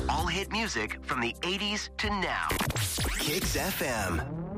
All hit music from the 80s to now. Kicks FM.